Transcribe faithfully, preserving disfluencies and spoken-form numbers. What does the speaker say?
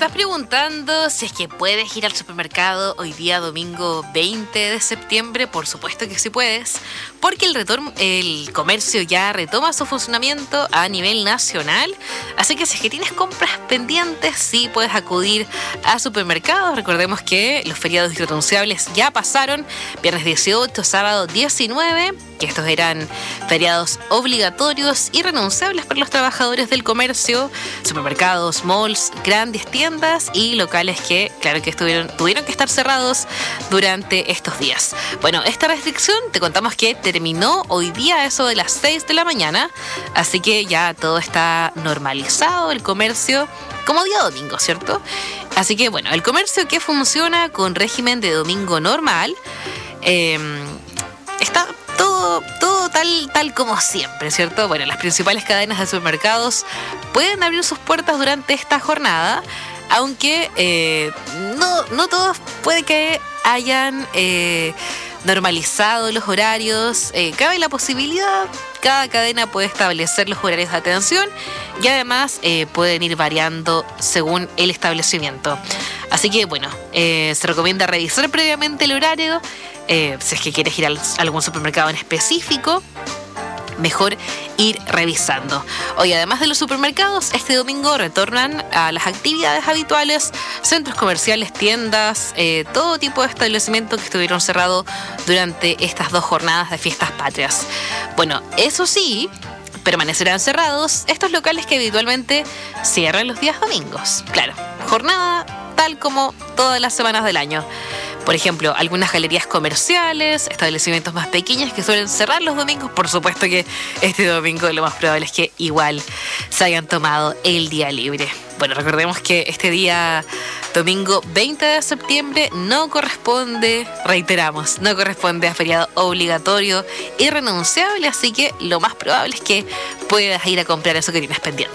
estás preguntando si es que puedes ir al supermercado hoy día domingo veinte de septiembre, por supuesto que sí puedes, porque el, retorno, el comercio ya retoma su funcionamiento a nivel nacional, así que si es que tienes compras pendientes, sí puedes acudir a supermercados. Recordemos que los feriados irrenunciables ya pasaron, viernes dieciocho, sábado diecinueve, que estos eran feriados obligatorios y renunciables para los trabajadores del comercio, supermercados, malls, grandes tiendas y locales que, claro que estuvieron, tuvieron que estar cerrados durante estos días. Bueno, esta restricción te contamos que terminó hoy día a eso de las seis de la mañana, así que ya todo está normalizado, el comercio como día domingo, ¿cierto? Así que bueno, el comercio que funciona con régimen de domingo normal, eh, está todo, todo tal, tal como siempre, ¿cierto? Bueno, las principales cadenas de supermercados pueden abrir sus puertas durante esta jornada, aunque eh, no, no todos puede que hayan eh, normalizado los horarios. Eh, cabe la posibilidad, cada cadena puede establecer los horarios de atención y además eh, pueden ir variando según el establecimiento. Así que bueno, eh, se recomienda revisar previamente el horario. Eh, si es que quieres ir a algún supermercado en específico, mejor ir revisando. Hoy, además de los supermercados, este domingo retornan a las actividades habituales, centros comerciales, tiendas, eh, todo tipo de establecimientos que estuvieron cerrados durante estas dos jornadas de fiestas patrias. Bueno, eso sí, permanecerán cerrados estos locales que habitualmente cierran los días domingos. Claro, jornada tal como todas las semanas del año. Por ejemplo, algunas galerías comerciales, establecimientos más pequeños que suelen cerrar los domingos. Por supuesto que este domingo lo más probable es que igual se hayan tomado el día libre. Bueno, recordemos que este día domingo veinte de septiembre no corresponde, reiteramos, no corresponde a feriado obligatorio y renunciable, así que lo más probable es que puedas ir a comprar eso que tienes pendiente.